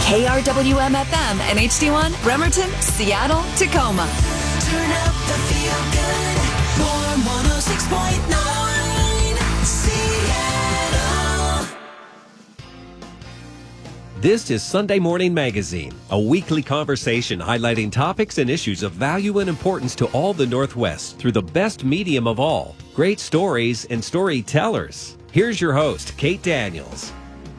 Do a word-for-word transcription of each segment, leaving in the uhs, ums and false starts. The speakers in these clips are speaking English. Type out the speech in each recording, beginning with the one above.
K R W M F M and H D one, Bremerton, Seattle, Tacoma. Turn up the feel good. Warm one oh six point nine, Seattle. This is Sunday Morning Magazine, a weekly conversation highlighting topics and issues of value and importance to all the Northwest through the best medium of all, great stories and storytellers. Here's your host, Kate Daniels.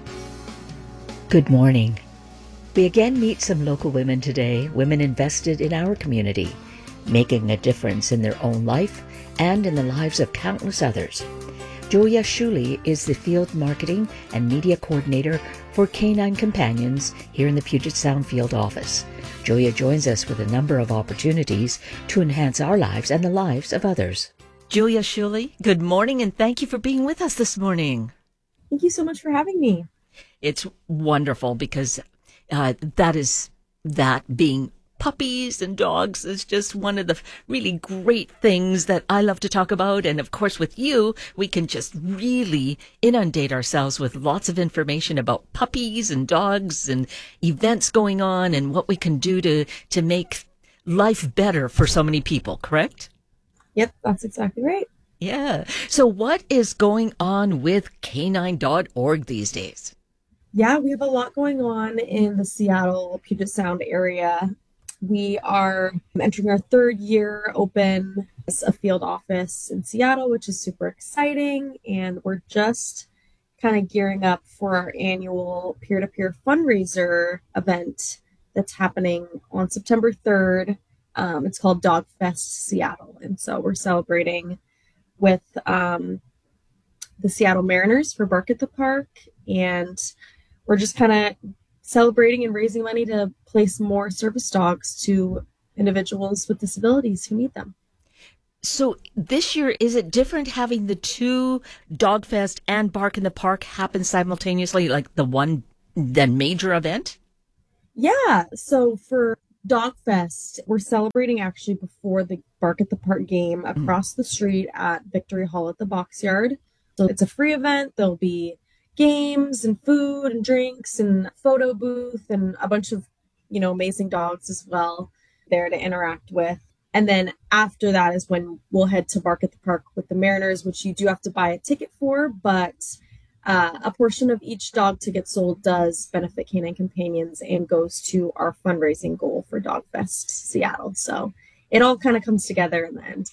Good morning. We again meet some local women today, women invested in our community, making a difference in their own life and in the lives of countless others. Julia Shuley is the Field Marketing and Media Coordinator for Canine Companions here in the Puget Sound Field Office. Julia joins us with a number of opportunities to enhance our lives and the lives of others. Julia Shuley, good morning and thank you for being with us this morning. Thank you so much for having me. It's wonderful because uh, that is, that being puppies and dogs is just one of the really great things that I love to talk about. And of course, with you, we can just really inundate ourselves with lots of information about puppies and dogs and events going on and what we can do to, to make life better for so many people, correct? Yep, that's exactly right. Yeah. So what is going on with canine dot org these days? Yeah, we have a lot going on in the Seattle, Puget Sound area. We are entering our third year open as a field office in Seattle, which is super exciting. And we're just kind of gearing up for our annual peer-to-peer fundraiser event that's happening on September third. Um, it's called Dog Fest Seattle. And so we're celebrating with um, the Seattle Mariners for Bark at the Park. And we're just kind of celebrating and raising money to place more service dogs to individuals with disabilities who need them. So this year, is it different having the two Dog Fest and Bark in the Park happen simultaneously, like the one, the major event? Yeah. So for Dog Fest, we're celebrating actually before the Bark at the Park game across mm. the street at Victory Hall at the Boxyard. So it's a free event. There'll be games and food and drinks and photo booth and a bunch of, you know, amazing dogs as well there to interact with. And then after that is when we'll head to Bark at the Park with the Mariners, which you do have to buy a ticket for, but uh, a portion of each dog ticket sold does benefit Canine Companions and goes to our fundraising goal for Dog Fest Seattle. So it all kind of comes together in the end.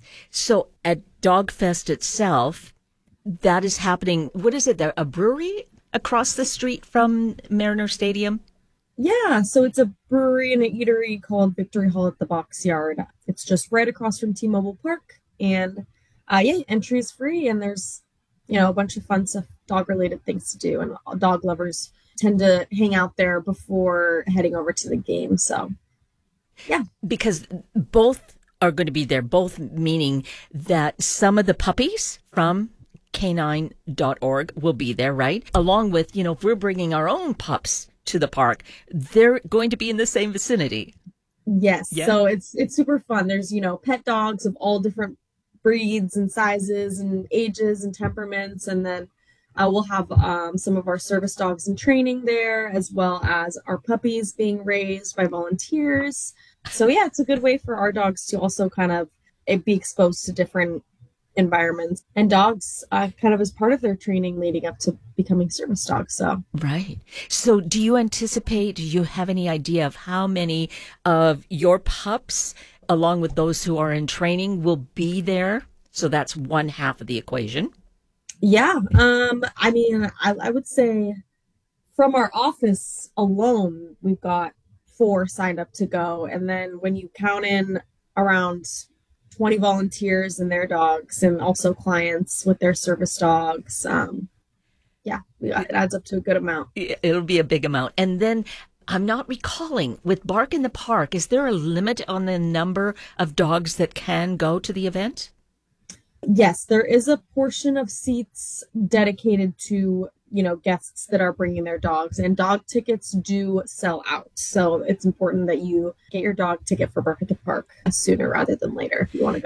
So at Dog Fest itself, that is happening, what is it, a brewery across the street from Mariner Stadium? Yeah, so it's a brewery and an eatery called Victory Hall at the Boxyard. It's just right across from T-Mobile Park. And uh, yeah, entry is free and there's, you know, a bunch of fun stuff, dog-related things to do. And dog lovers tend to hang out there before heading over to the game. So, yeah. Because both are going to be there, both meaning that some of the puppies from canine dot org will be there, right? Along with, you know, if we're bringing our own pups to the park, they're going to be in the same vicinity. Yes. Yeah. So it's it's super fun. There's, you know, pet dogs of all different breeds and sizes and ages and temperaments. And then uh, we'll have um, some of our service dogs in training there, as well as our puppies being raised by volunteers. So yeah, it's a good way for our dogs to also kind of be exposed to different environments and dogs uh, kind of as part of their training leading up to becoming service dogs. So right. So do you anticipate, do you have any idea of how many of your pups, along with those who are in training, will be there? So that's one half of the equation. Yeah. Um, I mean, I, I would say from our office alone, we've got four signed up to go. And then when you count in around twenty volunteers and their dogs and also clients with their service dogs. Um, yeah, it adds up to a good amount. It'll be a big amount. And then I'm not recalling, with Bark in the Park, is there a limit on the number of dogs that can go to the event? Yes, there is a portion of seats dedicated to, you know, guests that are bringing their dogs, and dog tickets do sell out. So it's important that you get your dog ticket for Bark at the Park sooner rather than later if you want to go.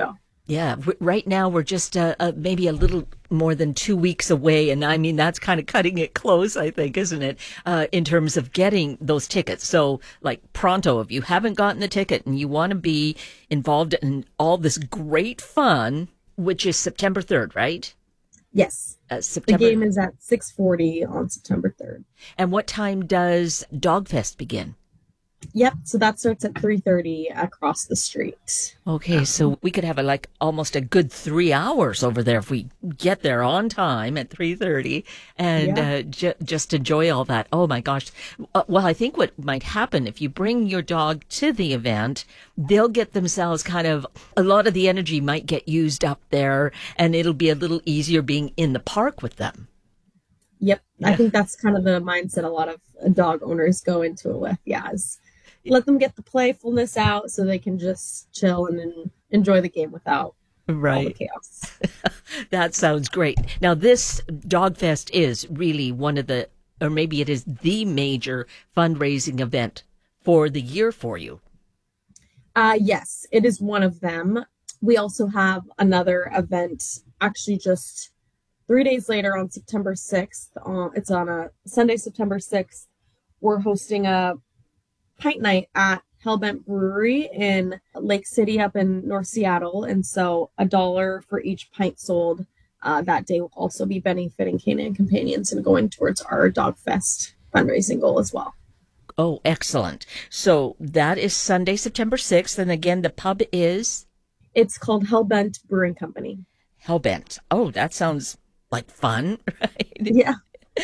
Yeah, w- right now we're just uh, uh, maybe a little more than two weeks away. And I mean, that's kind of cutting it close, I think, isn't it? Uh, in terms of getting those tickets. So like pronto, if you haven't gotten the ticket and you want to be involved in all this great fun, which is September third, right? Yes. Uh, September. The game is at six forty on September third. And what time does Dogfest begin? Yep. So that starts at three thirty across the street. Okay, so we could have a, like almost a good three hours over there if we get there on time at three thirty and Yeah. uh, j- just enjoy all that. Oh my gosh. Uh, well, I think what might happen if you bring your dog to the event, they'll get themselves kind of, a lot of the energy might get used up there and it'll be a little easier being in the park with them. Yep. Yeah. I think that's kind of the mindset a lot of dog owners go into it with. Yeah. Is let them get the playfulness out so they can just chill and then enjoy the game without all the Right. chaos. That sounds great. Now, this Dogfest is really one of the, or maybe it is the major fundraising event for the year for you. Uh, yes, it is one of them. We also have another event actually just three days later on September sixth. Uh, it's on a Sunday, September sixth. We're hosting a pint night at Hellbent Brewery in Lake City up in North Seattle. And so a dollar for each pint sold uh, that day will also be benefiting Canine Companions and going towards our Dogfest fundraising goal as well. Oh, excellent. So that is Sunday, September sixth. And again, the pub is It's called Hellbent Brewing Company. Hellbent. Oh, that sounds like fun, right? Yeah.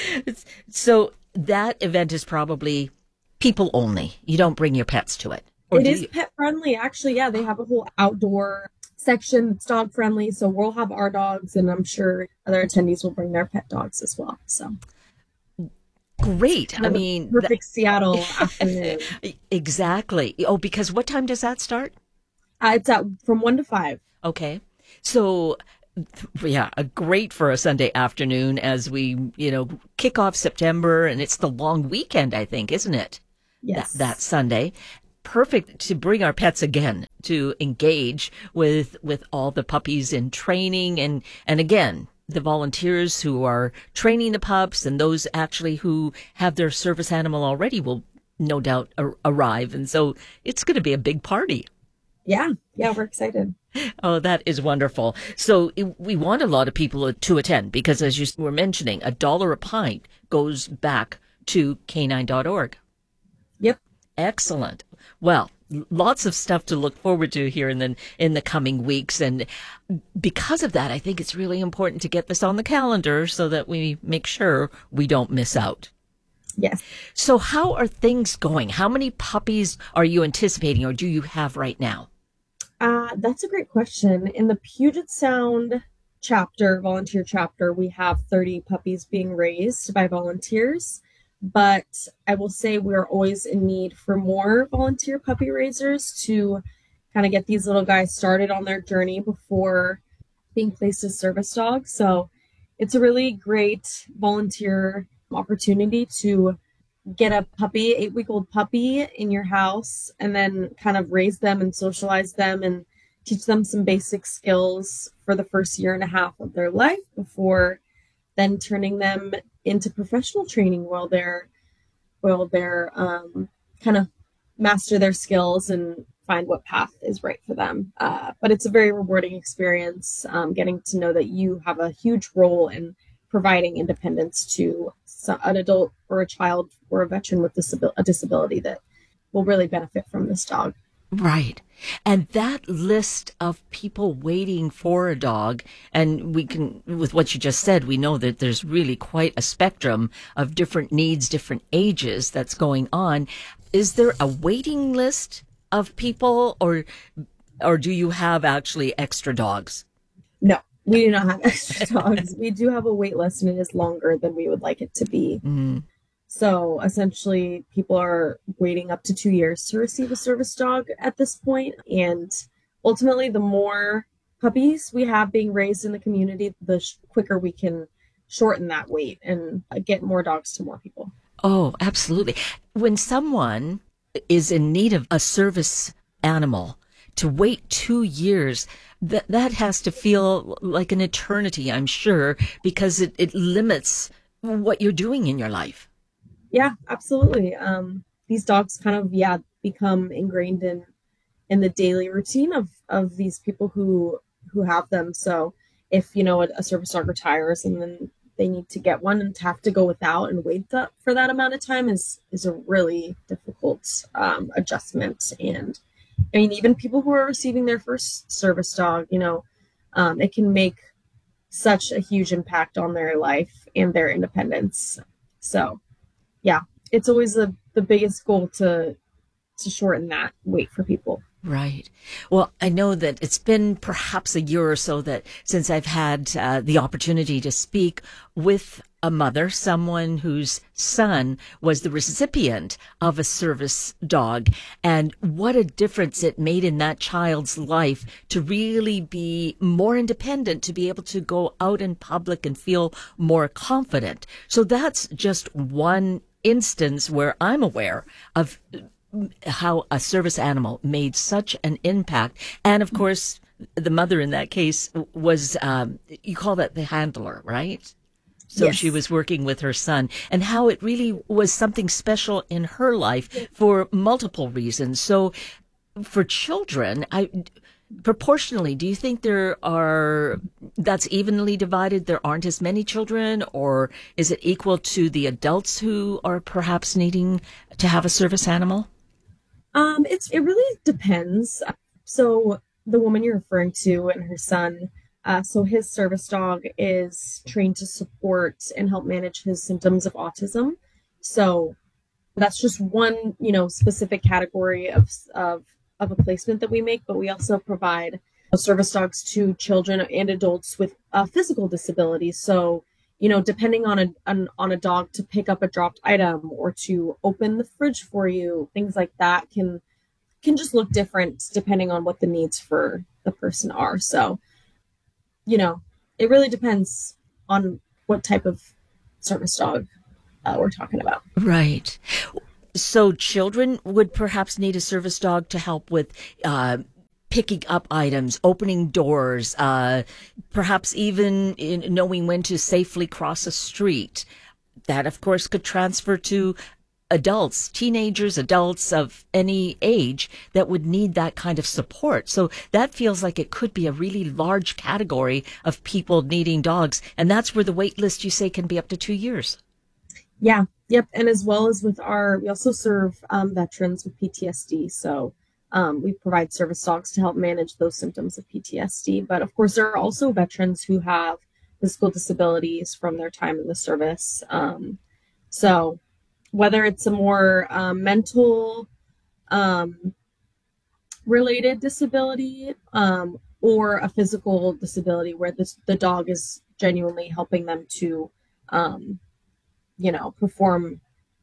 So that event is probably people only. You don't bring your pets to it. Or It do is you? pet friendly. Actually, yeah, they have a whole outdoor section that's dog friendly. So we'll have our dogs, and I'm sure other attendees will bring their pet dogs as well. So Great. I mean, perfect Seattle afternoon. that- exactly. Oh, because what time does that start? Uh, it's at from one to five. Okay. So, th- yeah, a great for a Sunday afternoon as we, you know, kick off September and it's the long weekend, I think, isn't it? Yes, That, that Sunday. Perfect to bring our pets again to engage with, with all the puppies in training and, and again, the volunteers who are training the pups and those actually who have their service animal already will no doubt ar- arrive. And so it's going to be a big party. yeah, yeah, we're excited. Oh, that is wonderful. So i- we want a lot of people to attend because, as you were mentioning, a dollar a pint goes back to canine dot org. Yep. Excellent. Well, l- lots of stuff to look forward to here in the in the coming weeks, and because of that, I think it's really important to get this on the calendar so that we make sure we don't miss out. Yes. So, how are things going? How many puppies are you anticipating, or do you have right now? Uh, that's a great question. In the Puget Sound chapter, volunteer chapter, we have thirty puppies being raised by volunteers. But I will say we're always in need for more volunteer puppy raisers to kind of get these little guys started on their journey before being placed as service dogs. So it's a really great volunteer opportunity to get a puppy, eight week old puppy in your house and then kind of raise them and socialize them and teach them some basic skills for the first year and a half of their life before then turning them into professional training while they're while they're um, kind of master their skills and find what path is right for them. Uh, but it's a very rewarding experience, um, getting to know that you have a huge role in providing independence to so- an adult or a child or a veteran with disabil- a disability that will really benefit from this dog. Right. And that list of people waiting for a dog, and we can, with what you just said, we know that there's really quite a spectrum of different needs, different ages that's going on. Is there a waiting list of people, or, or do you have actually extra dogs? No, we do not have extra dogs. We do have a wait list, and it is longer than we would like it to be. Mm. So essentially, people are waiting up to two years to receive a service dog at this point. And ultimately, the more puppies we have being raised in the community, the sh- quicker we can shorten that wait and uh, get more dogs to more people. Oh, absolutely. When someone is in need of a service animal, to wait two years, that that has to feel like an eternity, I'm sure, because it, it limits what you're doing in your life. Yeah, absolutely. Um, these dogs kind of, yeah, become ingrained in in the daily routine of of these people who who have them. So if, you know, a, a service dog retires and then they need to get one, and to have to go without and wait that, for that amount of time is is a really difficult um, adjustment. And I mean, even people who are receiving their first service dog, you know, um, it can make such a huge impact on their life and their independence. So yeah, it's always the, the biggest goal to to shorten that wait for people. Right. Well, I know that it's been perhaps a year or so that since I've had uh, the opportunity to speak with a mother, someone whose son was the recipient of a service dog, and what a difference it made in that child's life to really be more independent, to be able to go out in public and feel more confident. So that's just one instance where I'm aware of how a service animal made such an impact. And of course, the mother in that case was, um, you call that the handler, right? So Yes. She was working with her son, and how it really was something special in her life for multiple reasons. So for children, I proportionally, do you think there are, that's evenly divided? There aren't as many children, or is it equal to the adults who are perhaps needing to have a service animal? Um, it's it really depends. So the woman you're referring to and her son, uh, so his service dog is trained to support and help manage his symptoms of autism. So that's just one, you know, specific category of of of a placement that we make. But we also provide service dogs to children and adults with uh, physical disabilities. So, you know, depending on a on, on a dog to pick up a dropped item or to open the fridge for you, things like that can can just look different depending on what the needs for the person are. So, you know, it really depends on what type of service dog uh, we're talking about. Right. So children would perhaps need a service dog to help with uh, picking up items, opening doors, uh, perhaps even in knowing when to safely cross a street. That, of course, could transfer to adults, teenagers, adults of any age that would need that kind of support. So that feels like it could be a really large category of people needing dogs. And that's where the wait list, you say, can be up to two years. Yeah. Yep. And as well as with our, we also serve um, veterans with P T S D. So um, we provide service dogs to help manage those symptoms of P T S D. But of course, there are also veterans who have physical disabilities from their time in the service. Um, so whether it's a more um, mental um, related disability um, or a physical disability where this, the dog is genuinely helping them to, um, you know, perform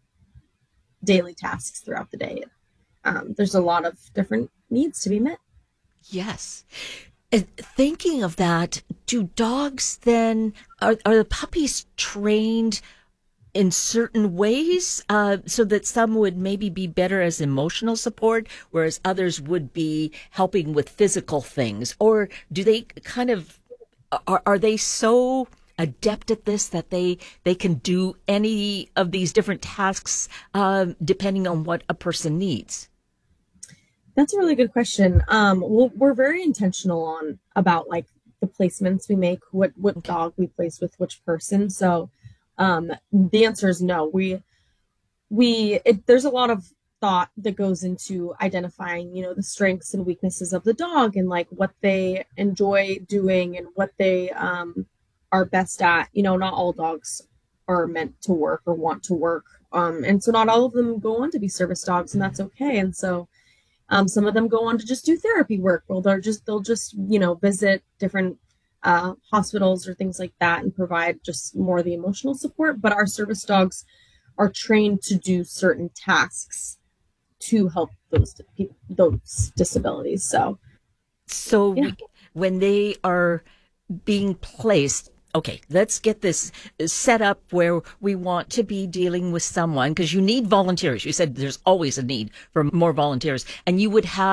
daily tasks throughout the day. Um, there's a lot of different needs to be met. Yes. And thinking of that, do dogs then, are, are the puppies trained in certain ways uh, so that some would maybe be better as emotional support, whereas others would be helping with physical things? Or do they kind of, are, are they so adept at this that they they can do any of these different tasks uh, depending on what a person needs? That's a really good question. Um, well, we're very intentional on about like the placements we make, what what Okay. dog we place with which person. So um, the answer is no. We we it, there's a lot of thought that goes into identifying, you know, the strengths and weaknesses of the dog and like what they enjoy doing and what they um, are best at. You know, not all dogs are meant to work or want to work, um, and so not all of them go on to be service dogs, and that's okay. And so. Um, some of them go on to just do therapy work. Well, they're just they'll just you know visit different uh, hospitals or things like that and provide just more of the emotional support. But our service dogs are trained to do certain tasks to help those people those disabilities. So, So yeah. when they are being placed, okay, let's get this set up where we want to be dealing with someone, because you need volunteers. You said there's always a need for more volunteers, and you would have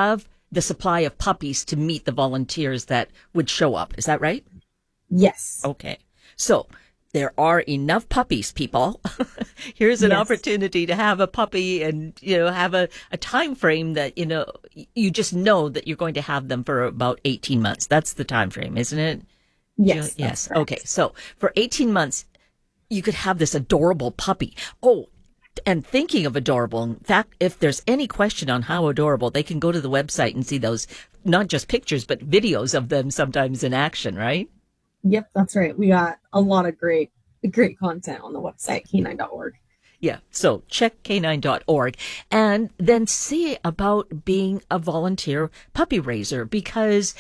the supply of puppies to meet the volunteers that would show up. Is that right? Yes. Okay. So there are enough puppies, people. Here's an Yes. opportunity to have a puppy and, you know, have a, a time frame that, you know, you just know that you're going to have them for about eighteen months. That's the time frame, isn't it? Yes. You- yes. that's correct. Okay. So for eighteen months, you could have this adorable puppy. Oh, and thinking of adorable, in fact, if there's any question on how adorable, they can go to the website and see those, not just pictures, but videos of them sometimes in action, right? Yep, that's right. We got a lot of great, great content on the website, canine dot org. Yeah. So check K nine dot org and then see about being a volunteer puppy raiser, because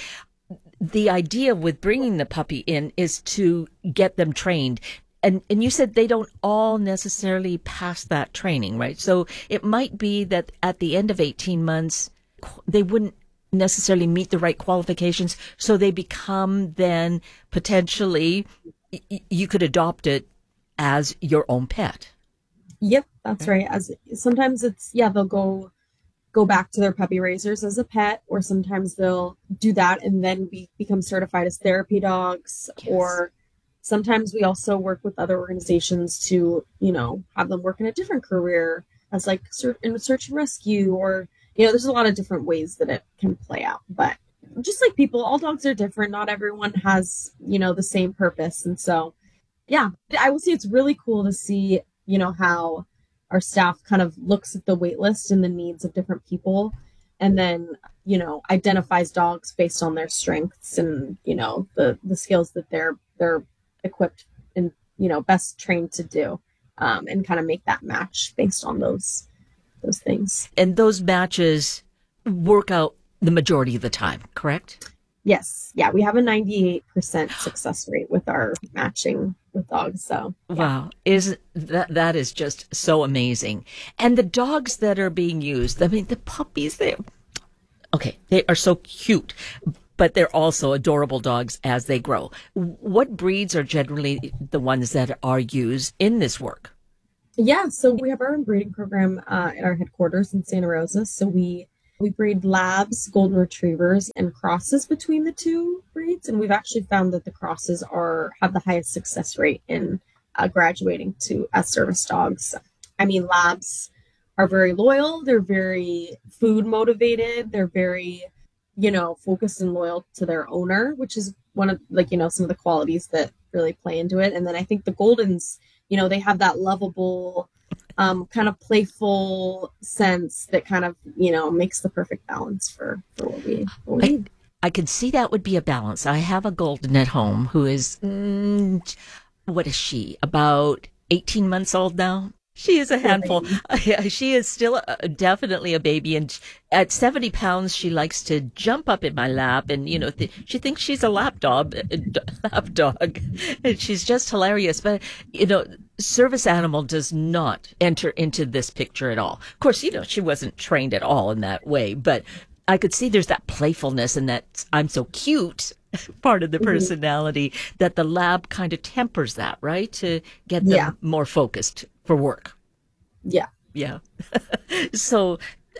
the idea with bringing the puppy in is to get them trained. And and you said they don't all necessarily pass that training, right? So it might be that at the end of eighteen months, they wouldn't necessarily meet the right qualifications. So they become then potentially, y- you could adopt it as your own pet. Yep, that's right. As sometimes it's yeah, they'll go go back to their puppy raisers as a pet, or sometimes they'll do that and then be, become certified as therapy dogs. Yes. Or sometimes we also work with other organizations to, you know, have them work in a different career as like ser- in search and rescue, or, you know, there's a lot of different ways that it can play out. But just like people, all dogs are different. Not everyone has, you know, the same purpose. And so, yeah, I will say it's really cool to see, you know, how our staff kind of looks at the wait list and the needs of different people, and then, you know, identifies dogs based on their strengths and, you know, the, the skills that they're, they're equipped and, you know, best trained to do, um, and kind of make that match based on those, those things. And those matches work out the majority of the time, correct? Yes. Yeah. We have a ninety-eight percent success rate with our matching with dogs. So yeah. Wow. Is that, that is just so amazing. And the dogs that are being used, I mean, the puppies, they okay, they are so cute, but they're also adorable dogs as they grow. What breeds are generally the ones that are used in this work? Yeah, so we have our own breeding program uh, at our headquarters in Santa Rosa. So we we breed labs, golden retrievers, and crosses between the two breeds. And we've actually found that the crosses are have the highest success rate in uh, graduating to as service dogs. I mean, labs are very loyal. They're very food motivated. They're very, you know, focused and loyal to their owner, which is one of, like, you know, some of the qualities that really play into it. And then I think the Goldens, you know, they have that lovable, um, kind of playful sense that kind of, you know, makes the perfect balance for, for what we, what we I, need. I could see that would be a balance. I have a golden at home who is, mm, what is she, about eighteen months old now? She is a handful. She is still a, definitely a baby. And at seventy pounds, she likes to jump up in my lap. And, you know, th- she thinks she's a lap dog, lap dog. And she's just hilarious. But, you know, service animal does not enter into this picture at all. Of course, you know, she wasn't trained at all in that way. But I could see there's that playfulness and that I'm so cute part of the personality that the lab kind of tempers that, right? To get them Yeah. more focused for work. Yeah. Yeah. so,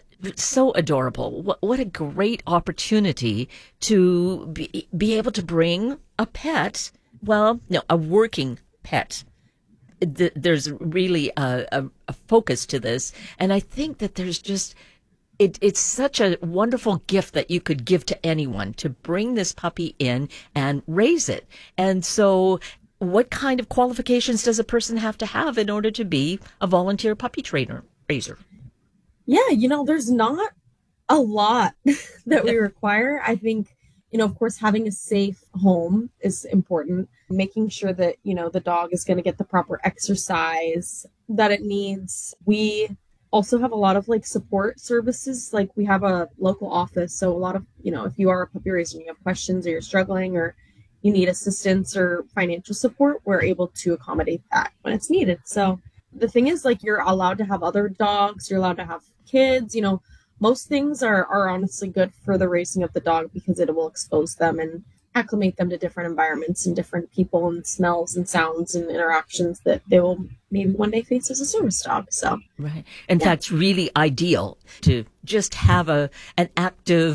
so adorable. What, what a great opportunity to be, be able to bring a pet, well, no, a working pet. Th- There's really a, a, a focus to this. And I think that there's just, it, it's such a wonderful gift that you could give to anyone to bring this puppy in and raise it. And so what kind of qualifications does a person have to have in order to be a volunteer puppy trainer, raiser? Yeah, you know, there's not a lot that we require. I think, you know, of course, having a safe home is important. Making sure that, you know, the dog is going to get the proper exercise that it needs. We also have a lot of like support services. Like we have a local office. So a lot of, you know, if you are a puppy raiser and you have questions or you're struggling or you need assistance or financial support, we're able to accommodate that when it's needed. So the thing is, like, you're allowed to have other dogs, you're allowed to have kids, you know, most things are, are honestly good for the raising of the dog because it will expose them and acclimate them to different environments and different people and smells and sounds and interactions that they will maybe one day face as a service dog. So, Right. In Yeah. fact, it's really ideal to just have a an active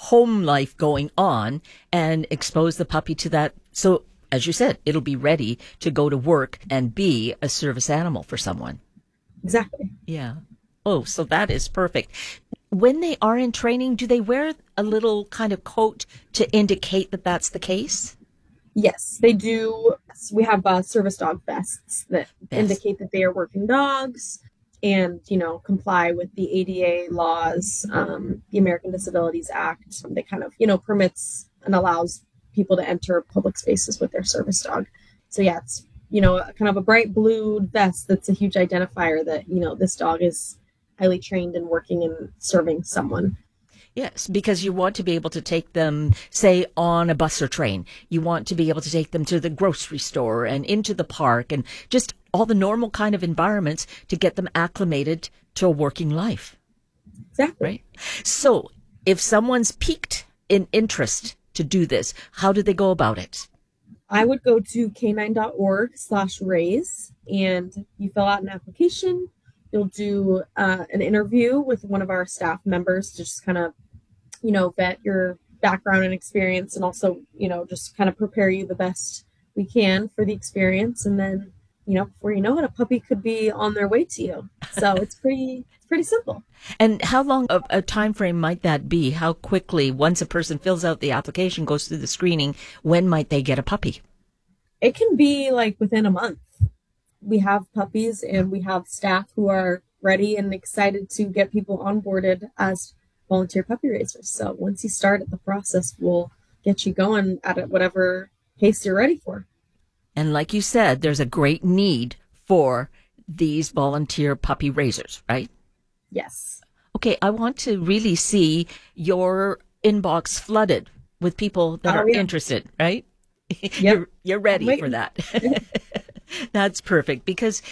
home life going on and expose the puppy to that. So, as you said, it'll be ready to go to work and be a service animal for someone. Exactly. Yeah. Oh, so that is perfect. When they are in training, do they wear a little kind of coat to indicate that that's the case? Yes, they do. We have uh, service dog vests that Yes. indicate that they are working dogs and, you know, comply with the A D A laws, um, the American Disabilities Act. That kind of, you know, permits and allows people to enter public spaces with their service dog. So yeah, it's, you know, kind of a bright blue vest that's a huge identifier that, you know, this dog is highly trained and working and serving someone. Yes, because you want to be able to take them, say, on a bus or train. You want to be able to take them to the grocery store and into the park and just all the normal kind of environments to get them acclimated to a working life. Exactly. Right? So if someone's piqued in interest to do this, how do they go about it? I would go to canine.org slash raise and you fill out an application. You'll do uh, an interview with one of our staff members to just kind of, you know, vet your background and experience and also, you know, just kind of prepare you the best we can for the experience. And then, you know, before you know it, a puppy could be on their way to you. So it's pretty, it's pretty simple. And how long of a time frame might that be? How quickly, once a person fills out the application, goes through the screening, when might they get a puppy? It can be like within a month. We have puppies and we have staff who are ready and excited to get people onboarded as volunteer puppy raisers. So once you start at the process, we'll get you going at whatever pace you're ready for. And like you said, there's a great need for these volunteer puppy raisers, right? Yes. Okay, I want to really see your inbox flooded with people that Oh, are yeah. interested, right? Yep. You're, you're ready I'm for waiting. that. That's perfect because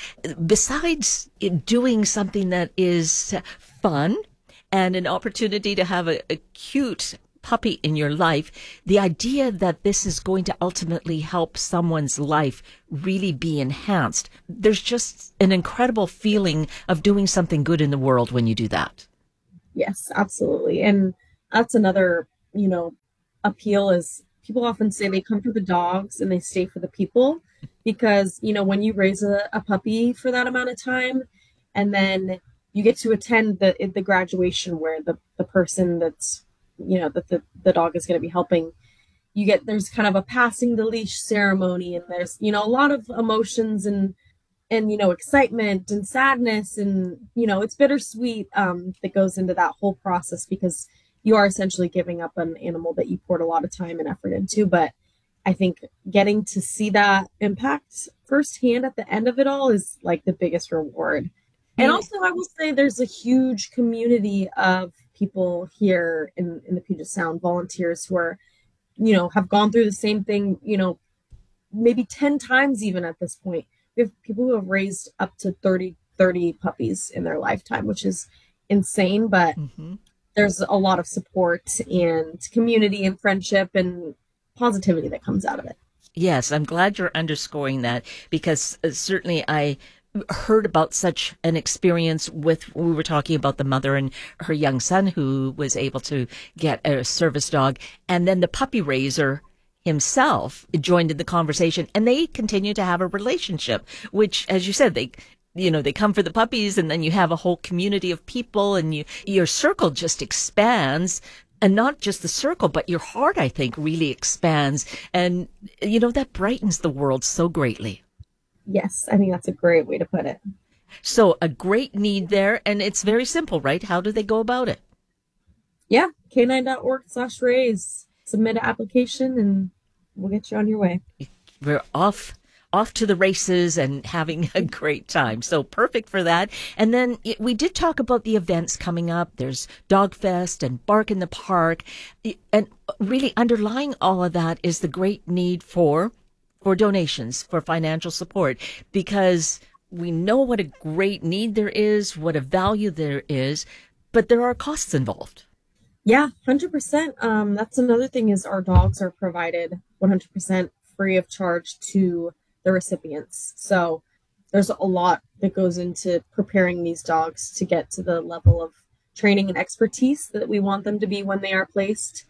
besides doing something that is fun and an opportunity to have a, a cute puppy in your life, the idea that this is going to ultimately help someone's life really be enhanced, there's just an incredible feeling of doing something good in the world when you do that. Yes, absolutely. And that's another, you know, appeal is people often say they come for the dogs and they stay for the people because, you know, when you raise a, a puppy for that amount of time and then you get to attend the the graduation where the, the person that's, you know, that the, the dog is going to be helping, you get, there's kind of a passing the leash ceremony and there's, you know, a lot of emotions and, and, you know, excitement and sadness and, you know, it's bittersweet um, that goes into that whole process because you are essentially giving up an animal that you poured a lot of time and effort into. But I think getting to see that impact firsthand at the end of it all is like the biggest reward. And also I will say there's a huge community of people here in, in the Puget Sound, volunteers who are, you know, have gone through the same thing, you know, maybe ten times even at this point. We have people who have raised up to thirty, thirty puppies in their lifetime, which is insane, but Mm-hmm. there's a lot of support and community and friendship and positivity that comes out of it. Yes, I'm glad you're underscoring that because uh, certainly I heard about such an experience with, we were talking about the mother and her young son who was able to get a service dog, and then the puppy raiser himself joined in the conversation, and they continue to have a relationship, which, as you said, they, you know, they come for the puppies, and then you have a whole community of people, and you, your circle just expands. And not just the circle, but your heart, I think, really expands. And, you know, that brightens the world so greatly. Yes, I think that's a great way to put it. So a great need there. And it's very simple, right? How do they go about it? Yeah, canine.org slash raise. Submit an application and we'll get you on your way. We're off. off to the races and having a great time. So perfect for that. And then it, we did talk about the events coming up. There's Dog Fest and Bark in the Park. And really underlying all of that is the great need for, for donations, for financial support, because we know what a great need there is, what a value there is, but there are costs involved. Yeah, one hundred percent. Um, that's another thing is our dogs are provided one hundred percent free of charge to the recipients. So there's a lot that goes into preparing these dogs to get to the level of training and expertise that we want them to be when they are placed.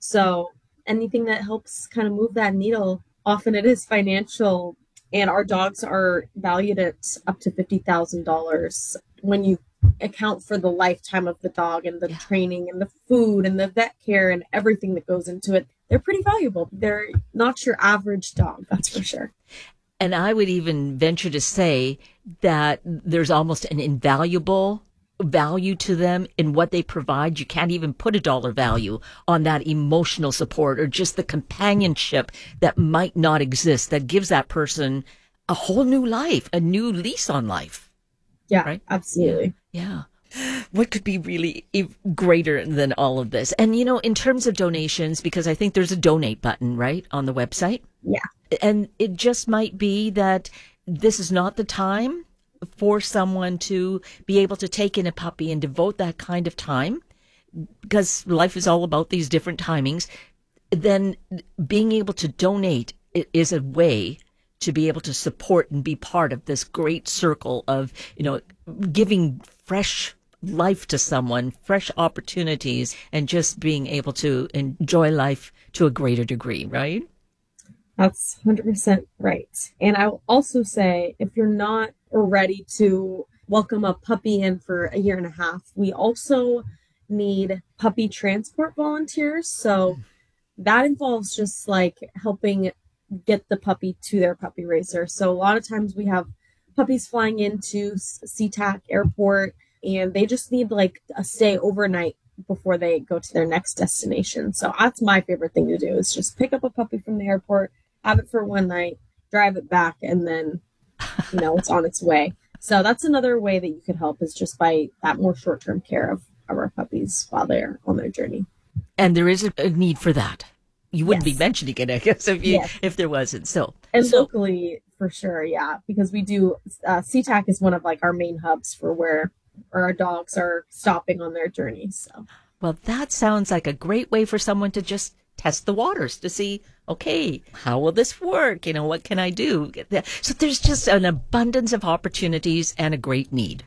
So anything that helps kind of move that needle, often it is financial, and our dogs are valued at up to fifty thousand dollars when you account for the lifetime of the dog and the yeah. training and the food and the vet care and everything that goes into it. They're pretty valuable. They're not your average dog, that's for sure. And I would even venture to say that there's almost an invaluable value to them in what they provide. You can't even put a dollar value on that emotional support or just the companionship that might not exist, that gives that person a whole new life, a new lease on life. Yeah, right? Absolutely. Yeah. What could be really greater than all of this? And, you know, in terms of donations, because I think there's a donate button, right, on the website. Yeah. And it just might be that this is not the time for someone to be able to take in a puppy and devote that kind of time, because life is all about these different timings. Then being able to donate is a way to be able to support and be part of this great circle of, you know, giving fresh life to someone, fresh opportunities, and just being able to enjoy life to a greater degree, right? That's one hundred percent right. And I'll also say, if you're not ready to welcome a puppy in for a year and a half, we also need puppy transport volunteers. So that involves just like helping get the puppy to their puppy raiser. So a lot of times we have puppies flying into SeaTac Airport, and they just need like a stay overnight before they go to their next destination. So that's my favorite thing to do, is just pick up a puppy from the airport, have it for one night, drive it back, and then, you know, it's on its way. So that's another way that you could help, is just by that more short-term care of our puppies while they're on their journey. And there is a need for that. You wouldn't yes. be mentioning it, I guess, if you, yes. if there wasn't. So, and so, locally, for sure, yeah, because we do, uh, SeaTac is one of like our main hubs for where, where our dogs are stopping on their journeys. So, well, that sounds like a great way for someone to just test the waters to see, okay, how will this work? You know, what can I do? So there's just an abundance of opportunities and a great need.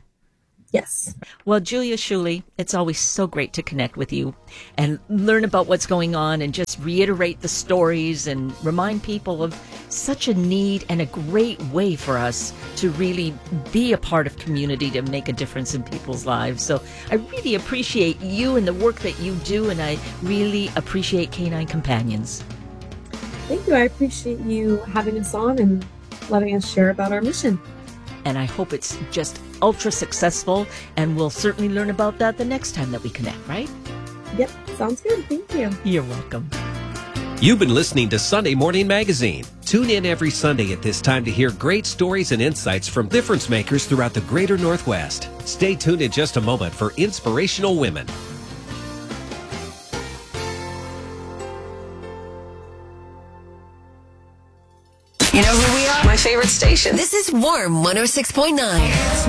Yes. Well, Julia Shuley, it's always so great to connect with you and learn about what's going on and just reiterate the stories and remind people of such a need and a great way for us to really be a part of community to make a difference in people's lives. So I really appreciate you and the work that you do, and I really appreciate Canine Companions. Thank you. I appreciate you having us on and letting us share about our mission. And I hope it's just ultra successful, and we'll certainly learn about that the next time that we connect, right? Yep, sounds good. Thank you. You're welcome. You've been listening to Sunday Morning Magazine. Tune in every Sunday at this time to hear great stories and insights from difference makers throughout the greater Northwest. Stay tuned in just a moment for Inspirational Women. You know who we are? My favorite station. This is Warm one oh six point nine.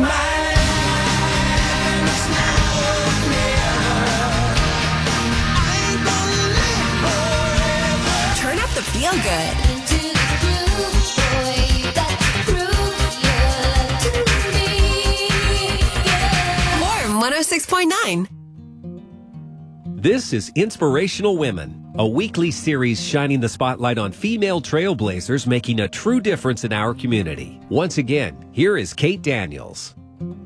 Turn up the feel good. Warm one oh six point nine. This is Inspirational Women, a weekly series shining the spotlight on female trailblazers making a true difference in our community. Once again, here is Kate Daniels.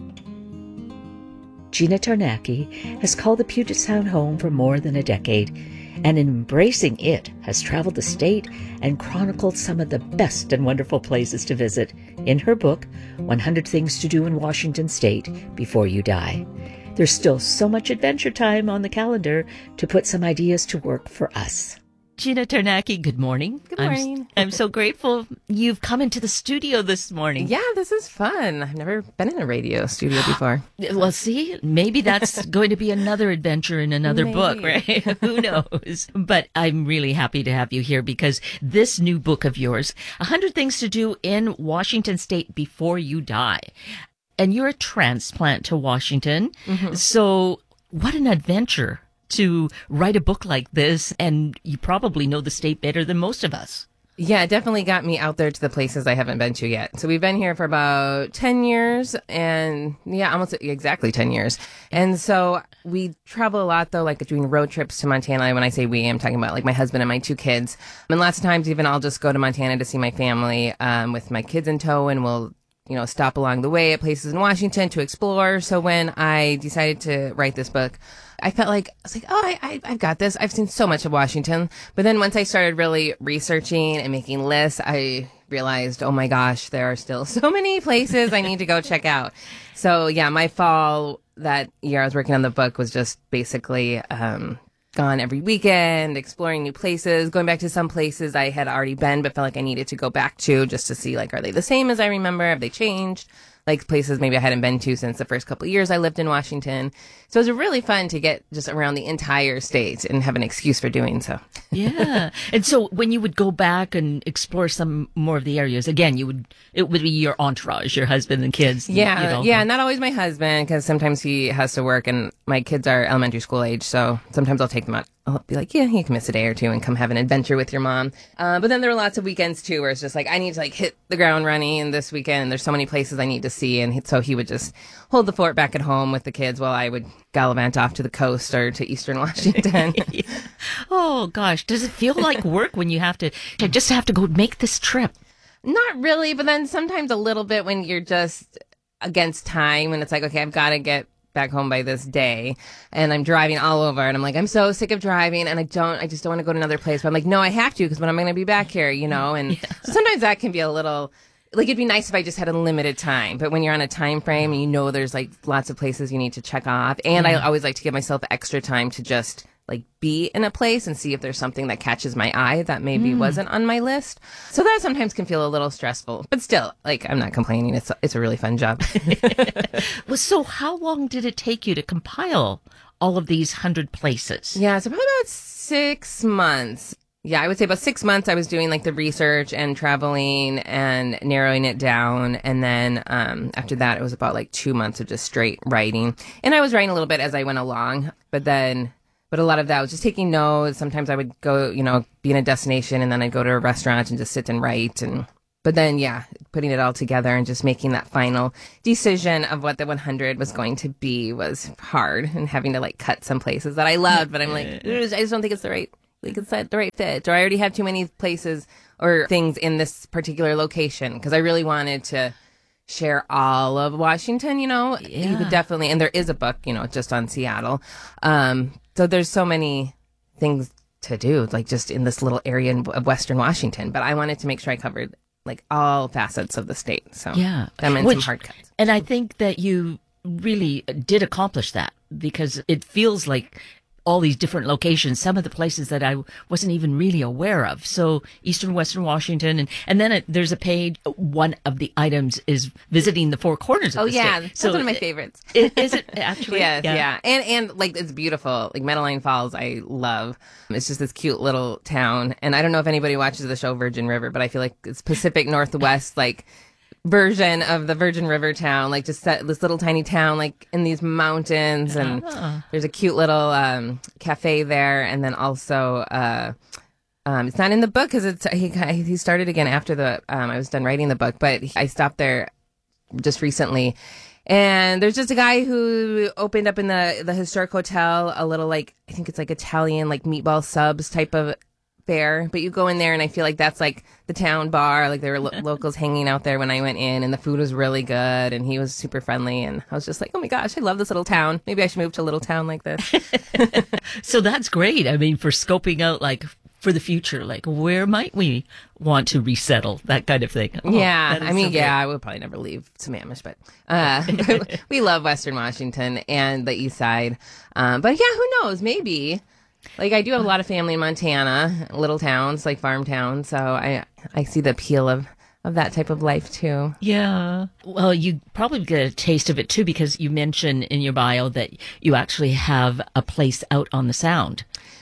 Gina Tarnacki has called the Puget Sound home for more than a decade, and in embracing it has traveled the state and chronicled some of the best and wonderful places to visit in her book, one hundred Things to Do in Washington State Before You Die. There's still so much adventure time on the calendar to put some ideas to work for us. Gina Tarnacki, good morning. Good morning. I'm, I'm so grateful you've come into the studio this morning. Yeah, this is fun. I've never been in a radio studio before. Well, see, maybe that's going to be another adventure in another Maybe. book, right? Who knows? But I'm really happy to have you here because this new book of yours, one hundred Things to Do in Washington State Before You Die. And you're a transplant to Washington. Mm-hmm. So what an adventure to write a book like this. And you probably know the state better than most of us. Yeah, it definitely got me out there to the places I haven't been to yet. So we've been here for about ten years and yeah, almost exactly ten years. And so we travel a lot though, like doing road trips to Montana. When I say we, I'm talking about like my husband and my two kids. And lots of times even I'll just go to Montana to see my family um, with my kids in tow, and we'll, you know, stop along the way at places in Washington to explore. So when I decided to write this book, I felt like, I was like, oh, I, I, I've got this. I've seen so much of Washington. But then once I started really researching and making lists, I realized, oh my gosh, there are still so many places I need to go check out. So yeah, my fall that year I was working on the book was just basically um, gone every weekend, exploring new places, going back to some places I had already been, but felt like I needed to go back to just to see, like, are they the same as I remember? Have they changed? Like places maybe I hadn't been to since the first couple of years I lived in Washington. So it was really fun to get just around the entire state and have an excuse for doing so. Yeah. And so when you would go back and explore some more of the areas, again, you would, it would be your entourage, your husband and kids. Yeah. You know. Yeah. Not always my husband, because sometimes he has to work and my kids are elementary school age. So sometimes I'll take them out. I'll be like, yeah, you can miss a day or two and come have an adventure with your mom. Uh, but then there were lots of weekends too, where it's just like, I need to like hit the ground running this weekend. And there's so many places I need to see. And he, so he would just hold the fort back at home with the kids while I would gallivant off to the coast or to Eastern Washington. Yeah. Oh gosh. Does it feel like work when you have to, I just have to go make this trip? Not really, but then sometimes a little bit when you're just against time and it's like, okay, I've got to get back home by this day, and I'm driving all over, and I'm like, I'm so sick of driving, and I don't, I just don't want to go to another place, but I'm like, no, I have to, because when I'm going to be back here, you know, and yeah. So sometimes that can be a little, like, it'd be nice if I just had a limited time, but when you're on a time frame, and you know there's, like, lots of places you need to check off, and yeah. I always like to give myself extra time to just, like, be in a place and see if there's something that catches my eye that maybe mm. wasn't on my list. So that sometimes can feel a little stressful, but still, like, I'm not complaining. It's it's a really fun job. Well, so how long did it take you to compile all of these hundred places? Yeah, so probably about six months. Yeah, I would say about six months I was doing like the research and traveling and narrowing it down. And then um, after that, it was about like two months of just straight writing. And I was writing a little bit as I went along, but then... But a lot of that was just taking notes. Sometimes I would go, you know, be in a destination and then I'd go to a restaurant and just sit and write. And but then, yeah, putting it all together and just making that final decision of what the one hundred was going to be was hard, and having to like cut some places that I loved. But I'm like, I just don't think it's the right, like it's not the right fit. Or I already have too many places or things in this particular location, because I really wanted to share all of Washington, you know. Yeah. You could definitely, and there is a book, you know, just on Seattle. Um, so there's so many things to do, like just in this little area in, of Western Washington. But I wanted to make sure I covered like all facets of the state. So yeah, that meant Which, some hard cuts. And I think that you really did accomplish that, because it feels like all these different locations, some of the places that I wasn't even really aware of. So Eastern Western Washington, and, and then it, there's a page, one of the items is visiting the four corners of oh, the yeah, state. That's so one of my favorites. It, is it actually? Yes, yeah. yeah. And, and like, it's beautiful. Like Madeline Falls, I love. It's just this cute little town. And I don't know if anybody watches the show Virgin River, but I feel like it's Pacific Northwest, like, version of the Virgin River town, like just set, this little tiny town like in these mountains, and uh-huh. there's a cute little um cafe there, and then also uh um it's not in the book because it's he he started again after the um I was done writing the book, but I stopped there just recently, and there's just a guy who opened up in the the historic hotel a little, like, I think it's like Italian like meatball subs type of fair, but you go in there and I feel like that's like the town bar, like there were lo- locals hanging out there when I went in, and the food was really good, and he was super friendly, and I was just like, oh my gosh, I love this little town. Maybe I should move to a little town like this. So that's great. I mean, for scoping out like for the future, like where might we want to resettle, that kind of thing. Oh, yeah, I mean, so yeah, I would probably never leave Sammamish, but uh, we love Western Washington and the East Side. Um, but yeah, who knows? Maybe. Like, I do have a lot of family in Montana, little towns, like farm towns, so I I see the appeal of, of that type of life, too. Yeah. Well, you probably get a taste of it, too, because you mentioned in your bio that you actually have a place out on the Sound.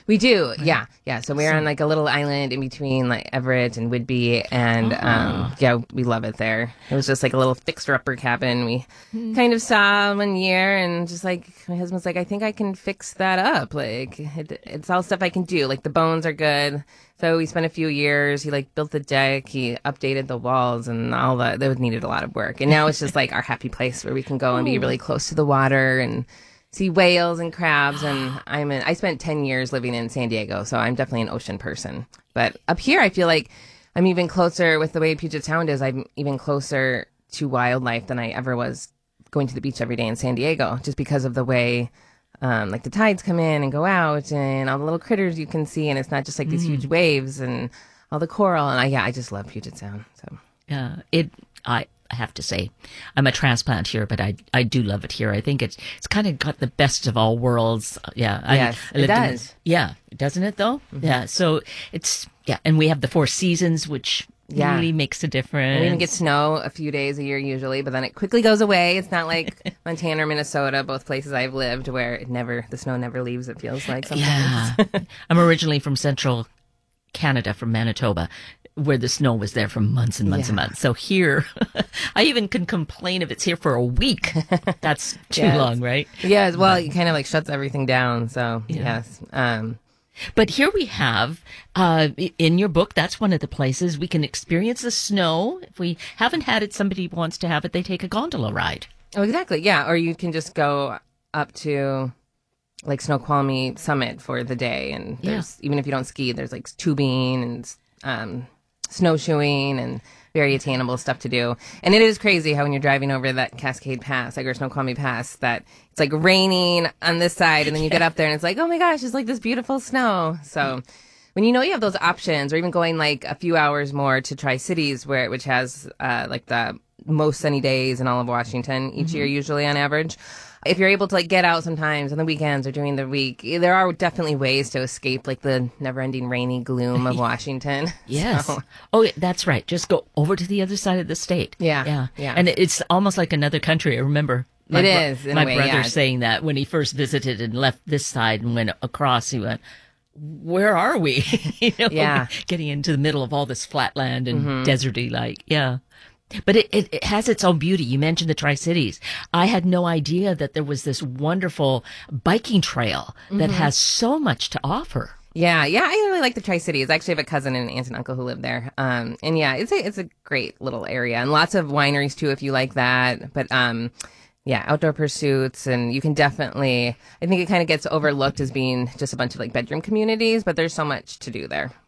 We do, yeah, yeah. So we're on like a little island in between like Everett and Whidbey, and um, yeah, we love it there. It was just like a little fixer-upper cabin we kind of saw one year, and just like my husband's like, I think I can fix that up. Like it, it's all stuff I can do. Like the bones are good. So we spent a few years. He like built the deck. He updated the walls and all that. That needed a lot of work, and now it's just like our happy place where we can go and be really close to the water and see whales and crabs. And I'm in, I spent ten years living in San Diego, so I'm definitely an ocean person. But up here, I feel like I'm even closer with the way Puget Sound is. I'm even closer to wildlife than I ever was going to the beach every day in San Diego, just because of the way, um, like the tides come in and go out and all the little critters you can see. And it's not just like these mm. huge waves and all the coral. And I, yeah, I just love Puget Sound. So yeah, it, I, I have to say, I'm a transplant here, but I I do love it here. I think it's it's kind of got the best of all worlds. Yeah, yes, I, I it does. In, yeah, doesn't it though? Mm-hmm. Yeah, so it's yeah, and we have the four seasons, which yeah. really makes a difference. And we even get snow a few days a year usually, but then it quickly goes away. It's not like Montana or Minnesota, both places I've lived, where it never the snow never leaves. It feels like sometimes. Yeah, I'm originally from Central Canada, from Manitoba, where the snow was there for months and months yeah. and months. So here, I even can complain if it's here for a week. That's too yes. long, right? Yes. Well, but, it kind of like shuts everything down. So yeah. yes. Um, but here we have, uh, in your book, that's one of the places we can experience the snow. If we haven't had it, somebody wants to have it, they take a gondola ride. Oh, exactly. Yeah. Or you can just go up to like Snoqualmie Summit for the day. And there's, yeah. even if you don't ski, there's like tubing and, um, snowshoeing and very attainable stuff to do. And it is crazy how when you're driving over that Cascade Pass, like or Snoqualmie Pass, that it's like raining on this side and then you get up there and it's like, oh my gosh, it's like this beautiful snow. So when you know you have those options, or even going like a few hours more to Tri-Cities, where which has uh, like the most sunny days in all of Washington each mm-hmm. year, usually on average. If you're able to like get out sometimes on the weekends or during the week, there are definitely ways to escape like the never-ending rainy gloom of Washington. Yes. So. Oh, that's right. Just go over to the other side of the state. Yeah. Yeah. Yeah. And it's almost like another country. I remember my, it is, in my a way, brother yeah. saying that when he first visited and left this side and went across, he went, where are we? you know, yeah. Getting into the middle of all this flat land and mm-hmm. deserty like, yeah. But it, it, it has its own beauty. You mentioned the Tri-Cities. I had no idea that there was this wonderful biking trail that mm-hmm. has so much to offer. Yeah, yeah, I really like the Tri-Cities. I actually have a cousin and an aunt and uncle who live there. Um, and yeah, it's a it's a great little area, and lots of wineries too, if you like that. But um, yeah, outdoor pursuits, and you can definitely. I think it kind of gets overlooked as being just a bunch of like bedroom communities, but there's so much to do there.